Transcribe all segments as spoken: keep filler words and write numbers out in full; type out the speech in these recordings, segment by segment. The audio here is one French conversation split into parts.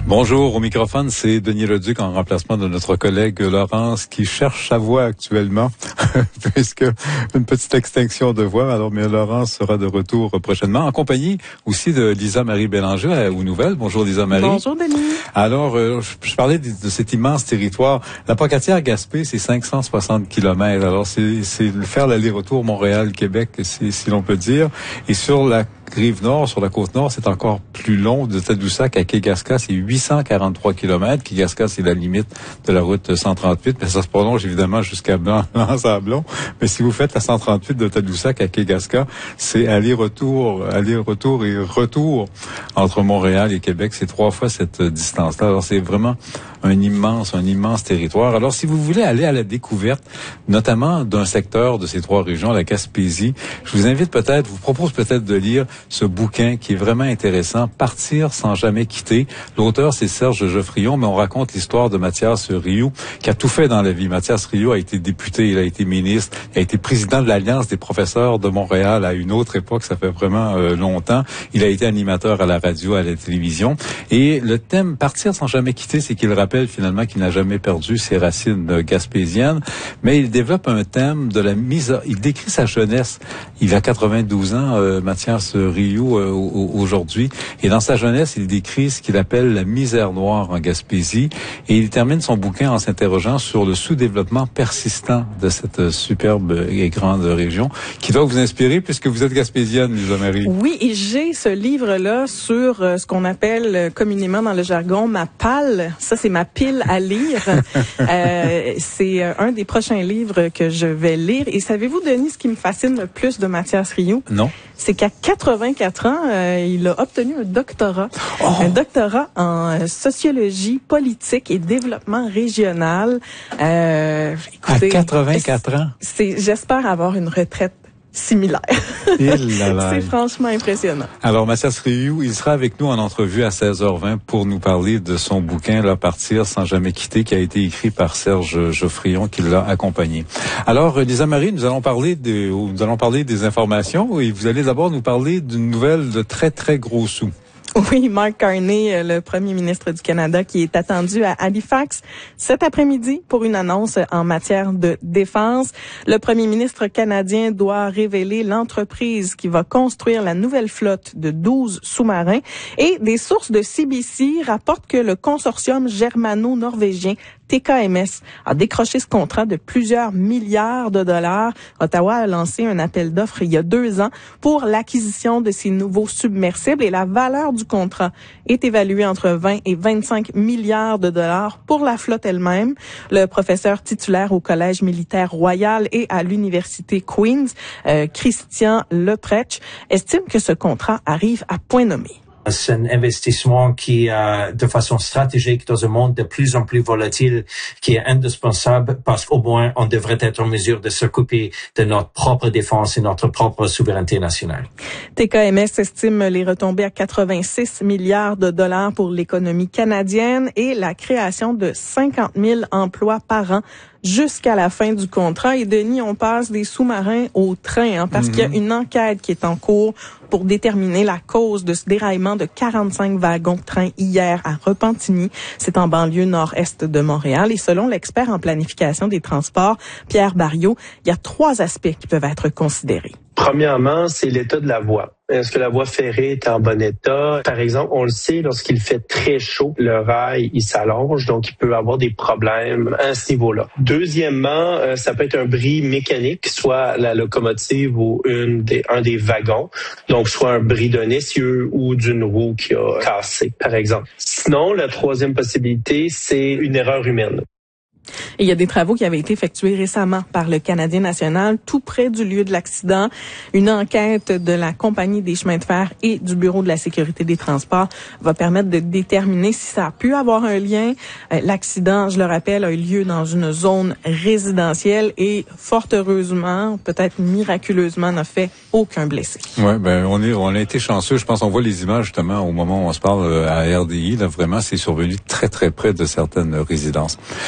Bonjour, au microphone, c'est Denis Leduc en remplacement de notre collègue Laurence qui cherche sa voix actuellement, puisque une petite extinction de voix. Alors, mais Laurence sera de retour prochainement en compagnie aussi de Lisa-Marie Bélanger aux nouvelles. Bonjour Lisa-Marie. Bonjour Denis. Alors, euh, je, je parlais de, de cet immense territoire. La Pocatière-Gaspé, c'est cinq cent soixante kilomètres. Alors, c'est, c'est faire l'aller-retour Montréal-Québec, si, si l'on peut dire. Et sur la rive nord, sur la côte nord, c'est encore plus long. De Tadoussac à Kayegaska, c'est huit cent quarante-trois kilomètres. Kayegaska, c'est la limite de la route cent trente-huit. Mais ça se prolonge évidemment jusqu'à Blanc-Sablon. Mais si vous faites la cent trente-huit de Tadoussac à Kayegaska, c'est aller-retour, aller-retour et retour entre Montréal et Québec. C'est trois fois cette distance-là. Alors, c'est vraiment un immense, un immense territoire. Alors, si vous voulez aller à la découverte, notamment d'un secteur de ces trois régions, la Gaspésie, je vous invite peut-être, je vous propose peut-être de lire ce bouquin qui est vraiment intéressant, Partir sans jamais quitter. L'auteur, c'est Serge Geoffrion, mais on raconte l'histoire de Mathias Rioux, qui a tout fait dans la vie. Mathias Rioux a été député, il a été ministre, il a été président de l'Alliance des professeurs de Montréal à une autre époque, ça fait vraiment euh, longtemps. Il a été animateur à la radio, à la télévision. Et le thème Partir sans jamais quitter, c'est qu'il rappelle finalement qu'il n'a jamais perdu ses racines gaspésiennes, mais il développe un thème de la mise à... Il décrit sa jeunesse. Il a quatre-vingt-douze ans, euh, Mathias Rioux, euh, aujourd'hui. Et dans sa jeunesse, il décrit ce qu'il appelle la misère noire en Gaspésie. Et il termine son bouquin en s'interrogeant sur le sous-développement persistant de cette superbe et grande région, qui doit vous inspirer puisque vous êtes gaspésienne, Lisa-Marie. Oui, et j'ai ce livre-là sur euh, ce qu'on appelle euh, communément dans le jargon ma palle. Ça, c'est ma pile à lire. euh, c'est euh, un des prochains livres que je vais lire. Et savez-vous, Denis, ce qui me fascine le plus de Mathias Rioux? Non. C'est qu'à quatre-vingt-quatre ans, euh, il a obtenu un doctorat. Oh. Un doctorat en euh, sociologie politique et développement régional. Euh, écoutez, à quatre-vingt-quatre ans? C'est, j'espère avoir une retraite similaire. C'est franchement impressionnant. Alors, Mathias Rioux, il sera avec nous en entrevue à seize heures vingt pour nous parler de son bouquin, là, Partir sans jamais quitter, qui a été écrit par Serge Geoffrion, qui l'a accompagné. Alors, Lisa-Marie, nous allons parler de, nous allons parler des informations et vous allez d'abord nous parler d'une nouvelle de très, très gros sous. Oui, Mark Carney, le premier ministre du Canada, qui est attendu à Halifax cet après-midi pour une annonce en matière de défense. Le premier ministre canadien doit révéler l'entreprise qui va construire la nouvelle flotte de douze sous-marins. Et des sources de C B C rapportent que le consortium germano-norvégien T K M S a décroché ce contrat de plusieurs milliards de dollars. Ottawa a lancé un appel d'offres il y a deux ans pour l'acquisition de ces nouveaux submersibles et la valeur du contrat est évaluée entre vingt et vingt-cinq milliards de dollars pour la flotte elle-même. Le professeur titulaire au Collège militaire royal et à l'Université Queen's, euh, Christian Lepretch, estime que ce contrat arrive à point nommé. C'est un investissement qui, euh, de façon stratégique, dans un monde de plus en plus volatile, qui est indispensable parce qu'au moins, on devrait être en mesure de s'occuper de notre propre défense et notre propre souveraineté nationale. T K M S estime les retombées à quatre-vingt-six milliards de dollars pour l'économie canadienne et la création de cinquante mille emplois par an jusqu'à la fin du contrat. Et Denis, on passe des sous-marins au train, hein, parce mm-hmm. qu'il y a une enquête qui est en cours pour déterminer la cause de ce déraillement de quarante-cinq wagons de train hier à Repentigny. C'est en banlieue nord-est de Montréal. Et selon l'expert en planification des transports, Pierre Barriot, il y a trois aspects qui peuvent être considérés. Premièrement, c'est l'état de la voie. Est-ce que la voie ferrée est en bon état? Par exemple, on le sait, lorsqu'il fait très chaud, le rail, il s'allonge, donc il peut avoir des problèmes à ce niveau-là. Deuxièmement, ça peut être un bris mécanique, soit la locomotive ou une des, un des wagons, donc soit un bris d'un essieu ou d'une roue qui a cassé, par exemple. Sinon, la troisième possibilité, c'est une erreur humaine. Et il y a des travaux qui avaient été effectués récemment par le Canadien national, tout près du lieu de l'accident. Une enquête de la Compagnie des chemins de fer et du Bureau de la sécurité des transports va permettre de déterminer si ça a pu avoir un lien. Euh, l'accident, je le rappelle, a eu lieu dans une zone résidentielle et fort heureusement, peut-être miraculeusement, n'a fait aucun blessé. Ouais, ben on est, on a été chanceux. Je pense qu'on voit les images justement au moment où on se parle à R D I. Là, vraiment, c'est survenu très très près de certaines résidences. Autrement,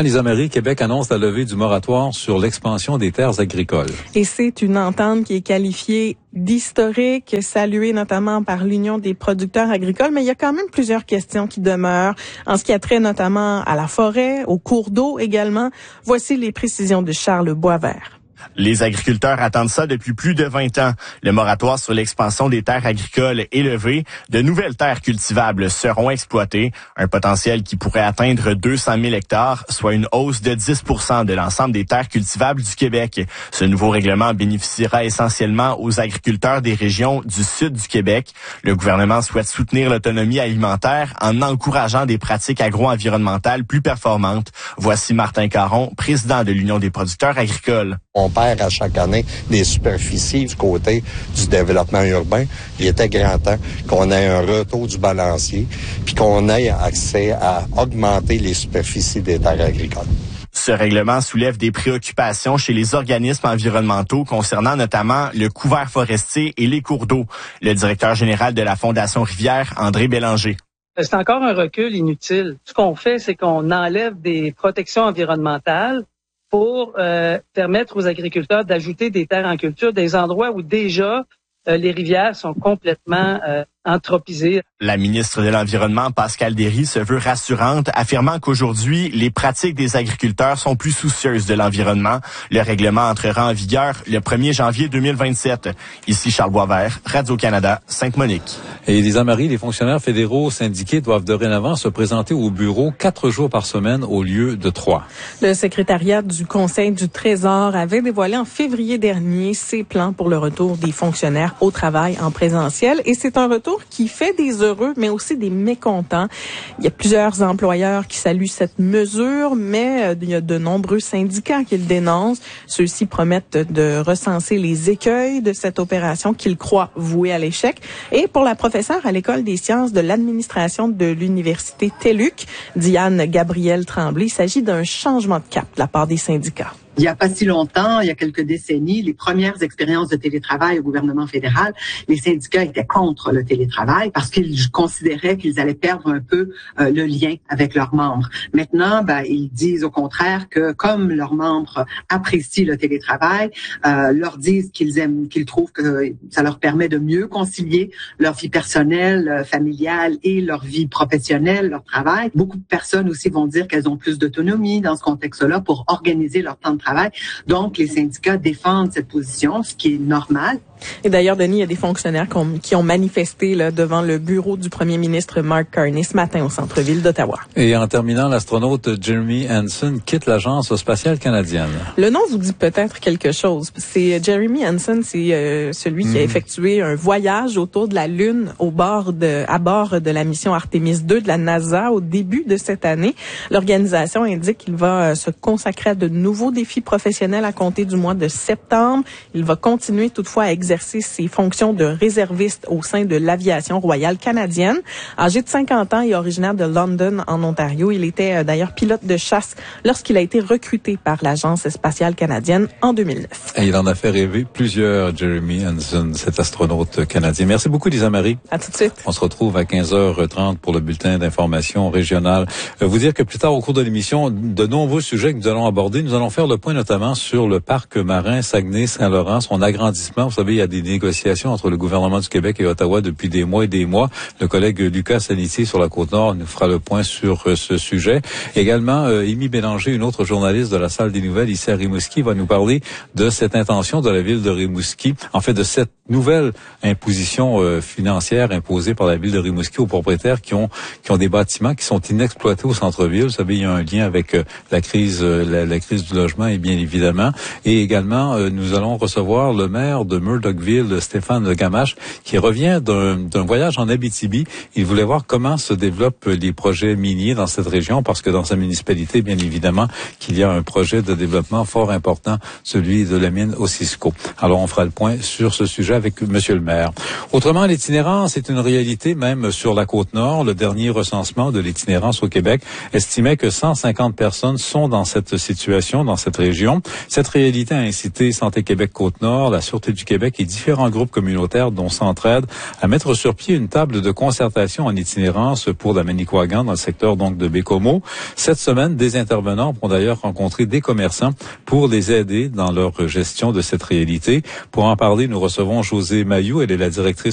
Lisa Marie, Québec annonce la levée du moratoire sur l'expansion des terres agricoles. Et c'est une entente qui est qualifiée d'historique, saluée notamment par l'Union des producteurs agricoles, mais il y a quand même plusieurs questions qui demeurent en ce qui a trait notamment à la forêt, aux cours d'eau également. Voici les précisions de Charles Boisvert. Les agriculteurs attendent ça depuis plus de vingt ans. Le moratoire sur l'expansion des terres agricoles est levé. De nouvelles terres cultivables seront exploitées. Un potentiel qui pourrait atteindre deux cent mille hectares, soit une hausse de dix pour cent de l'ensemble des terres cultivables du Québec. Ce nouveau règlement bénéficiera essentiellement aux agriculteurs des régions du sud du Québec. Le gouvernement souhaite soutenir l'autonomie alimentaire en encourageant des pratiques agro-environnementales plus performantes. Voici Martin Caron, président de l'Union des producteurs agricoles. On perd à chaque année des superficies du côté du développement urbain. Il était grand temps qu'on ait un retour du balancier puis qu'on ait accès à augmenter les superficies des terres agricoles. Ce règlement soulève des préoccupations chez les organismes environnementaux concernant notamment le couvert forestier et les cours d'eau. Le directeur général de la Fondation Rivière, André Bélanger. C'est encore un recul inutile. Ce qu'on fait, c'est qu'on enlève des protections environnementales pour euh, permettre aux agriculteurs d'ajouter des terres en culture, des endroits où déjà euh, les rivières sont complètement euh, anthropisées. La ministre de l'Environnement, Pascale Derry, se veut rassurante, affirmant qu'aujourd'hui, les pratiques des agriculteurs sont plus soucieuses de l'environnement. Le règlement entrera en vigueur le premier janvier deux mille vingt-sept. Ici Charles Boisvert, Radio-Canada, Sainte-Monique. Et Lisa Marie, les fonctionnaires fédéraux syndiqués doivent dorénavant se présenter au bureau quatre jours par semaine au lieu de trois. Le secrétariat du Conseil du Trésor avait dévoilé en février dernier ses plans pour le retour des fonctionnaires au travail en présentiel. Et c'est un retour qui fait des heureux, mais aussi des mécontents. Il y a plusieurs employeurs qui saluent cette mesure, mais euh, il y a de nombreux syndicats qui le dénoncent. Ceux-ci promettent de recenser les écueils de cette opération qu'ils croient vouée à l'échec. Et pour la professeure à l'École des sciences de l'administration de l'Université TÉLUQ, Diane Gabrielle Tremblay, il s'agit d'un changement de cap de la part des syndicats. Il n'y a pas si longtemps, il y a quelques décennies, les premières expériences de télétravail au gouvernement fédéral, les syndicats étaient contre le télétravail parce qu'ils considéraient qu'ils allaient perdre un peu euh, le lien avec leurs membres. Maintenant, ben, ils disent au contraire que comme leurs membres apprécient le télétravail, euh, leur disent qu'ils aiment, qu'ils trouvent que ça leur permet de mieux concilier leur vie personnelle, familiale et leur vie professionnelle, leur travail. Beaucoup de personnes aussi vont dire qu'elles ont plus d'autonomie dans ce contexte-là pour organiser leur temps de travail. Donc, les syndicats défendent cette position, ce qui est normal. Et d'ailleurs, Denis, il y a des fonctionnaires qui ont manifesté là, devant le bureau du premier ministre Mark Carney ce matin au centre-ville d'Ottawa. Et en terminant, l'astronaute Jeremy Hansen quitte l'Agence spatiale canadienne. Le nom vous dit peut-être quelque chose. C'est Jeremy Hansen, c'est euh, celui mmh. qui a effectué un voyage autour de la Lune au bord de, à bord de la mission Artemis deux de la NASA au début de cette année. L'organisation indique qu'il va euh, se consacrer à de nouveaux défis professionnels à compter du mois de septembre. Il va continuer toutefois à exercer ses fonctions de réserviste au sein de l'aviation royale canadienne. Âgé de cinquante ans et originaire de London, en Ontario, il était euh, d'ailleurs pilote de chasse lorsqu'il a été recruté par l'Agence spatiale canadienne en deux mille neuf. Et il en a fait rêver plusieurs, Jeremy Hansen, cet astronaute canadien. Merci beaucoup, Lisa Marie. À tout de suite. On se retrouve à quinze heures trente pour le bulletin d'information régionale. Euh, vous dire que plus tard au cours de l'émission, de nombreux sujets que nous allons aborder. Nous allons faire le point notamment sur le parc marin Saguenay-Saint-Laurent, son agrandissement. Vous savez, il y a des négociations entre le gouvernement du Québec et Ottawa depuis des mois et des mois. Le collègue Lucas Salitier sur la Côte-Nord nous fera le point sur euh, ce sujet. Également, euh, Amy Bélanger, une autre journaliste de la Salle des Nouvelles ici à Rimouski, va nous parler de cette intention de la ville de Rimouski, en fait de cette nouvelle imposition euh, financière imposée par la ville de Rimouski aux propriétaires qui ont qui ont des bâtiments qui sont inexploités au centre-ville. Vous savez, il y a un lien avec euh, la crise euh, la, la crise du logement et bien évidemment. Et également, euh, nous allons recevoir le maire de Murdochville, Stéphane Gamache, qui revient d'un, d'un voyage en Abitibi. Il voulait voir comment se développent les projets miniers dans cette région, parce que dans sa municipalité, bien évidemment, qu'il y a un projet de développement fort important, celui de la mine Osisko. Alors, on fera le point sur ce sujet avec Monsieur le maire. Autrement, l'itinérance est une réalité même sur la Côte-Nord. Le dernier recensement de l'itinérance au Québec estimait que cent cinquante personnes sont dans cette situation, dans cette région. Cette réalité a incité Santé Québec Côte-Nord, la Sûreté du Québec et différents groupes communautaires dont Centraide à mettre sur pied une table de concertation en itinérance pour la Manicouagan dans le secteur donc de Bécomo. Cette semaine, des intervenants vont d'ailleurs rencontrer des commerçants pour les aider dans leur gestion de cette réalité. Pour en parler, nous recevons Josée Mailloux, elle est la directrice